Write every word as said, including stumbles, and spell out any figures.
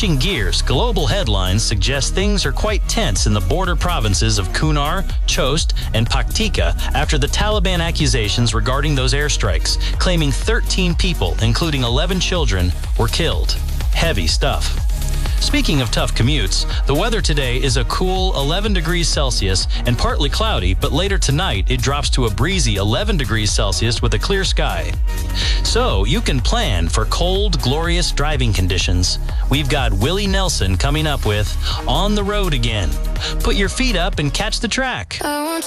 Switching gears, global headlines suggest things are quite tense in the border provinces of Kunar, Chost, and Paktika after the Taliban accusations regarding those airstrikes, claiming thirteen people, including eleven children, were killed. Heavy stuff. Speaking of tough commutes, the weather today is a cool eleven degrees Celsius and partly cloudy, but later tonight it drops to a breezy eleven degrees Celsius with a clear sky. So you can plan for cold, glorious driving conditions. We've got Willie Nelson coming up with On the Road Again. Put your feet up and catch the track.